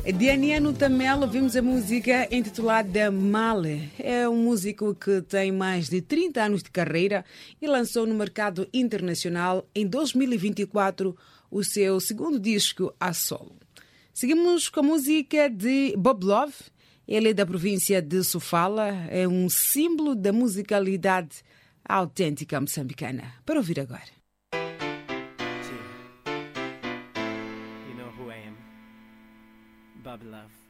De Aniano Tamelo ouvimos a música intitulada Male. É um músico que tem mais de 30 anos de carreira e lançou no mercado internacional em 2024 o seu segundo disco a solo. Seguimos com a música de Bob Love. Ele é da província de Sofala, é um símbolo da musicalidade autêntica moçambicana. Para ouvir agora. You know who I am. Bob Love.